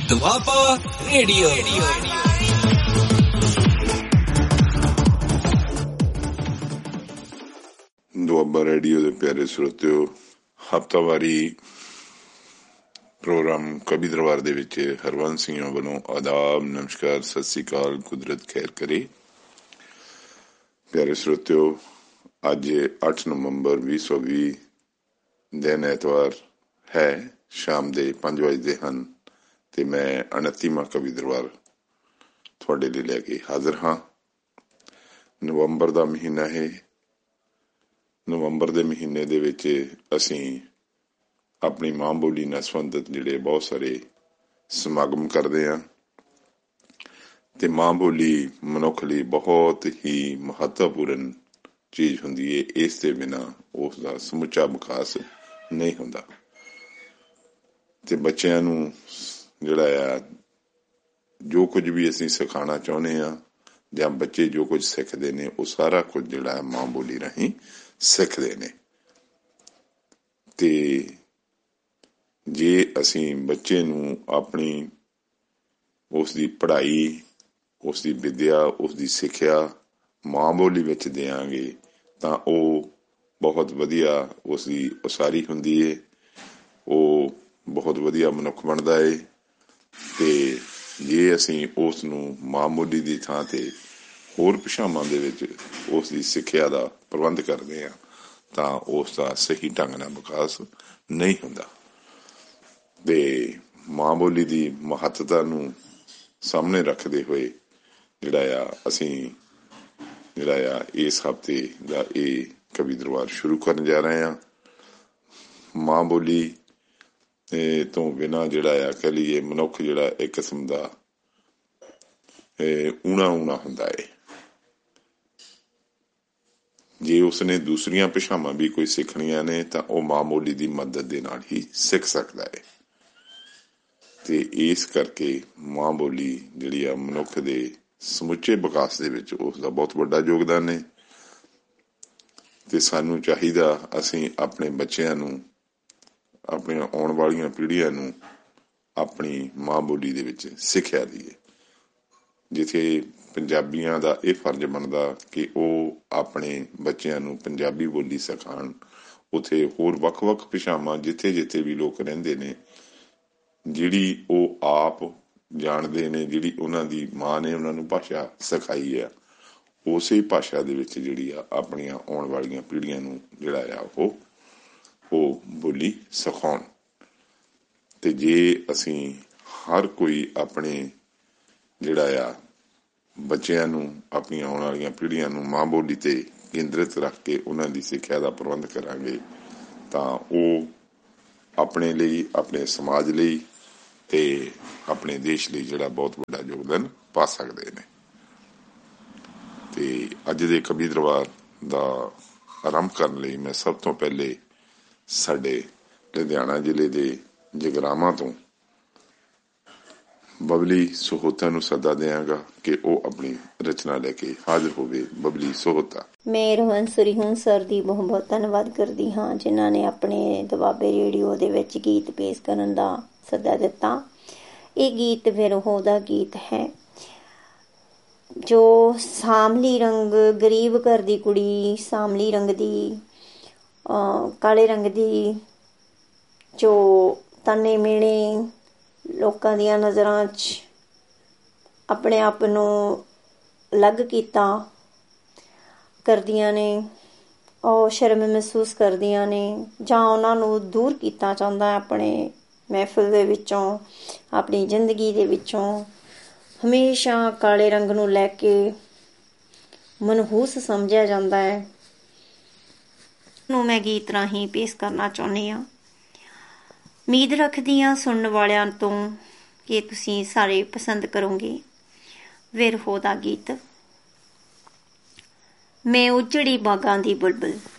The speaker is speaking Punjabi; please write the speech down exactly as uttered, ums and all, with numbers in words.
ਦੁਆਬਾ ਰੇਡੀਓ। ਦੁਆਬਾ ਰੇਡੀਓ ਦੇ ਪਿਆਰੇ ਸਰੋਤਿਓ, ਹਫ਼ਤਾਵਾਰੀ ਪ੍ਰੋਗਰਾਮ ਕਵੀ ਦਰਬਾਰ ਦੇ ਵਿੱਚ ਹਰਵੰਸ ਸਿੰਘਾਂ ਵੱਲੋਂ ਆਦਾਬ, ਨਮਸਕਾਰ, ਸਤਿ ਸ੍ਰੀ ਅਕਾਲ, ਕੁਦਰਤ ਖੈਰ ਕਰੇ। ਪਿਆਰੇ ਸਰੋਤਿਓ, ਅੱਜ ਅੱਠ ਨਵੰਬਰ ਵੀਹ ਸੌ ਵੀਹ ਦਿਨ ਐਤਵਾਰ ਹੈ, ਸ਼ਾਮ ਦੇ ਪੰਜ ਵਜਦੇ ਹਨ ਤੇ ਮੈਂ ਉਨੱਤੀਵਾਂ ਕਵੀ ਦਰਬਾਰ ਤੁਹਾਡੇ ਲਈ ਲੈ ਕੇ ਹਾਜ਼ਰ ਹਾਂ। ਨਵੰਬਰ ਦਾ ਮਹੀਨਾ ਹੈ। ਨਵੰਬਰ ਦੇ ਮਹੀਨੇ ਦੇ ਵਿੱਚ ਅਸੀਂ ਆਪਣੀ ਮਾਂ ਬੋਲੀ ਨਾਲ ਸੰਬੰਧਿਤ ਜਿਹੜੇ ਬਹੁਤ ਸਾਰੇ ਸਮਾਗਮ ਕਰਦੇ ਹਾਂ ਤੇ ਮਾਂ ਬੋਲੀ ਮਨੁੱਖ ਲਈ ਬਹੁਤ ਹੀ ਮਹੱਤਵਪੂਰਨ ਚੀਜ਼ ਹੁੰਦੀ ਹੈ। ਇਸ ਦੇ ਬਿਨਾਂ ਉਸ ਦਾ ਸਮੁੱਚਾ ਵਿਕਾਸ ਨਹੀਂ ਹੁੰਦਾ ਤੇ ਬੱਚਿਆਂ ਨੂੰ ਜਿਹੜਾ ਆ ਜੋ ਕੁਝ ਵੀ ਅਸੀਂ ਸਿਖਾਉਣਾ ਚਾਹੁੰਦੇ ਹਾਂ ਜਾਂ ਬੱਚੇ ਜੋ ਕੁਝ ਸਿੱਖਦੇ ਨੇ ਉਹ ਸਾਰਾ ਕੁਝ ਜਿਹੜਾ ਮਾਂ ਬੋਲੀ ਰਾਹੀਂ ਸਿੱਖਦੇ ਨੇ। ਤੇ ਜੇ ਅਸੀਂ ਬੱਚੇ ਨੂੰ ਆਪਣੀ ਉਸ ਦੀ ਪੜ੍ਹਾਈ, ਉਸ ਦੀ ਵਿੱਦਿਆ, ਉਸ ਦੀ ਸਿੱਖਿਆ ਮਾਂ ਬੋਲੀ ਵਿੱਚ ਦਿਆਂਗੇ ਤਾਂ ਉਹ ਬਹੁਤ ਵਧੀਆ ਉਸ ਦੀ ਉਸਾਰੀ ਹੁੰਦੀ ਹੈ, ਉਹ ਬਹੁਤ ਵਧੀਆ ਮਨੁੱਖ ਬਣਦਾ ਹੈ। ਤੇ ਜੇ ਅਸੀਂ ਉਸ ਨੂੰ ਮਾਂ ਬੋਲੀ ਦੀ ਥਾਂ ਤੇ ਹੋਰ ਭਾਸ਼ਾਵਾਂ ਦੇ ਵਿੱਚ ਉਸ ਦੀ ਸਿੱਖਿਆ ਦਾ ਪ੍ਰਬੰਧ ਕਰਦੇ ਹਾਂ ਤਾਂ ਉਸ ਦਾ ਸਹੀ ਢੰਗ ਨਾਲ ਵਿਕਾਸ ਨਹੀਂ ਹੁੰਦਾ। ਤੇ ਮਾਂ ਬੋਲੀ ਦੀ ਮਹੱਤਤਾ ਨੂੰ ਸਾਹਮਣੇ ਰੱਖਦੇ ਹੋਏ ਜਿਹੜਾ ਆ ਅਸੀਂ ਜਿਹੜਾ ਆ ਇਸ ਹਫ਼ਤੇ ਦਾ ਇਹ ਕਵੀ ਦਰਬਾਰ ਸ਼ੁਰੂ ਕਰਨ ਜਾ ਰਹੇ ਹਾਂ। ਮਾਂ ਬੋਲੀ ਤੋਂ ਬਿਨਾਂ ਜਿਹੜਾ ਆ ਕਹਿ ਲਈਏ ਮਨੁੱਖ ਜਿਹੜਾ ਇੱਕ ਕਿਸਮ ਦਾ ਊਣਾ ਊਣਾ ਹੁੰਦਾ ਹੈ। ਜੇ ਉਸਨੇ ਦੂਸਰੀਆਂ ਭਾਸ਼ਾਵਾਂ ਵੀ ਕੋਈ ਸਿੱਖਣੀਆਂ ਨੇ ਤਾਂ ਉਹ ਮਾਂ ਬੋਲੀ ਦੀ ਮਦਦ ਦੇ ਨਾਲ ਹੀ ਸਿੱਖ ਸਕਦਾ ਹੈ। ਤੇ ਇਸ ਕਰਕੇ ਮਾਂ ਬੋਲੀ ਜਿਹੜੀ ਆ ਮਨੁੱਖ ਦੇ ਸਮੁੱਚੇ ਵਿਕਾਸ ਦੇ ਵਿੱਚ ਉਸਦਾ ਬਹੁਤ ਵੱਡਾ ਯੋਗਦਾਨ ਹੈ। ਤੇ ਸਾਨੂੰ ਚਾਹੀਦਾ ਅਸੀਂ ਆਪਣੇ ਬੱਚਿਆਂ ਨੂੰ, ਆਪਣੀਆਂ ਆਉਣ ਵਾਲੀਆਂ ਪੀੜ੍ਹੀਆਂ ਨੂੰ ਆਪਣੀ ਮਾਂ ਬੋਲੀ ਦੇ ਵਿੱਚ ਸਿੱਖਿਆ ਦਈਏ। ਜਿੱਥੇ ਪੰਜਾਬੀਆਂ ਦਾ ਇਹ ਫਰਜ਼ ਬਣਦਾ ਕਿ ਉਹ ਆਪਣੇ ਬੱਚਿਆਂ ਨੂੰ ਪੰਜਾਬੀ ਬੋਲੀ ਸਿਖਾਉਣ, ਉੱਥੇ ਹੋਰ ਵੱਖ ਵੱਖ ਭਾਸ਼ਾਵਾਂ ਜਿੱਥੇ ਜਿੱਥੇ ਵੀ ਲੋਕ ਰਹਿੰਦੇ ਨੇ ਜਿਹੜੀ ਉਹ ਆਪ ਜਾਣਦੇ ਨੇ, ਜਿਹੜੀ ਉਹਨਾਂ ਦੀ ਮਾਂ ਨੇ ਉਹਨਾਂ ਨੂੰ ਭਾਸ਼ਾ ਸਿਖਾਈ ਆ, ਉਸੇ ਭਾਸ਼ਾ ਦੇ ਵਿੱਚ ਜਿਹੜੀ ਆ ਆਪਣੀਆਂ ਆਉਣ ਵਾਲੀਆਂ ਪੀੜ੍ਹੀਆਂ ਨੂੰ ਜਿਹੜਾ ਆ ਉਹ ਉਹ ਬੋਲੀ ਸਿਖਾਉਣ। ਤੇ ਜੇ ਅਸੀਂ ਹਰ ਕੋਈ ਆਪਣੇ ਜਿਹੜਾ ਆ ਬੱਚਿਆਂ ਨੂੰ, ਆਪਣੀਆਂ ਆਉਣ ਵਾਲੀਆਂ ਪੀੜ੍ਹੀਆਂ ਨੂੰ ਮਾਂ ਬੋਲੀ ਤੇ ਕੇਂਦਰਿਤ ਰੱਖ ਕੇ ਉਹਨਾਂ ਦੀ ਸਿੱਖਿਆ ਦਾ ਪ੍ਰਬੰਧ ਕਰਾਂਗੇ ਤਾਂ ਉਹ ਆਪਣੇ ਲਈ, ਆਪਣੇ ਸਮਾਜ ਲਈ ਤੇ ਆਪਣੇ ਦੇਸ਼ ਲਈ ਜਿਹੜਾ ਬਹੁਤ ਵੱਡਾ ਯੋਗਦਾਨ ਪਾ ਸਕਦੇ ਨੇ। ਤੇ ਅੱਜ ਦੇ ਕਵੀ ਦਰਬਾਰ ਦਾ ਆਰੰਭ ਕਰਨ ਲਈ ਮੈਂ ਸਭ ਤੋਂ ਪਹਿਲੇ ਸਾਡੇ ਲੁਧਿਆਣਾ ਜ਼ਿਲ੍ਹੇ ਦੇ ਜਗਰਾਵਾਂ ਤੋਂ ਬਬਲੀ ਸਹੋਤਾ ਨੂੰ ਸੱਦਾ ਦਿਆਂਗਾ ਕਿ ਉਹ ਆਪਣੀ ਰਚਨਾ ਲੈ ਕੇ ਹਾਜ਼ਰ ਹੋਵੇ। ਬਬਲੀ ਸਹੋਤਾ। ਮੈਂ ਰੋਹਨਸਰੀ ਹੂੰ ਸਰ ਦੀ ਬਹੁਤ ਬਹੁਤ ਧੰਨਵਾਦ ਕਰਦੀ ਹਾਂ ਜਿਨ੍ਹਾਂ ਨੇ ਆਪਣੇ ਦੁਆਬੇ ਰੇਡੀਓ ਦੇ ਵਿੱਚ ਗੀਤ ਪੇਸ਼ ਕਰਨ ਦਾ ਸੱਦਾ ਦਿੱਤਾ। ਇਹ ਗੀਤ ਫਿਰ ਉਹਦਾ ਗੀਤ ਹੈ ਜੋ ਸਾਂਵਲੀ ਰੰਗ, ਗਰੀਬ ਘਰ ਦੀ ਕੁੜੀ, ਸਾਂਵਲੀ ਰੰਗ ਦੀ, ਕਾਲੇ ਰੰਗ ਦੀ, ਜੋ ਤਾਨੇ ਮਿਹਣੇ ਲੋਕਾਂ ਦੀਆਂ ਨਜ਼ਰਾਂ 'ਚ ਆਪਣੇ ਆਪ ਨੂੰ ਅਲੱਗ ਕੀਤਾ ਕਰਦੀਆਂ ਨੇ, ਉਹ ਸ਼ਰਮ ਮਹਿਸੂਸ ਕਰਦੀਆਂ ਨੇ ਜਾਂ ਉਹਨਾਂ ਨੂੰ ਦੂਰ ਕੀਤਾ ਜਾਂਦਾ ਆਪਣੇ ਮਹਿਫਿਲ ਦੇ ਵਿੱਚੋਂ, ਆਪਣੀ ਜ਼ਿੰਦਗੀ ਦੇ ਵਿੱਚੋਂ। ਹਮੇਸ਼ਾ ਕਾਲੇ ਰੰਗ ਨੂੰ ਲੈ ਕੇ ਮਨਹੂਸ ਸਮਝਿਆ ਜਾਂਦਾ ਹੈ। ਨੂੰ ਮੈਂ ਗੀਤ ਰਾਹੀਂ ਪੇਸ਼ ਕਰਨਾ ਚਾਹੁੰਦੀ ਹਾਂ। ਉਮੀਦ ਰੱਖਦੀ ਹਾਂ ਸੁਣਨ ਵਾਲਿਆਂ ਤੋਂ ਕਿ ਤੁਸੀਂ ਸਾਰੇ ਪਸੰਦ ਕਰੋਗੇ। ਵਿਰਹੋ ਦਾ ਗੀਤ। ਮੈਂ ਉਜੜੀ ਬਾਗਾਂ ਦੀ ਬੁਲਬੁਲ।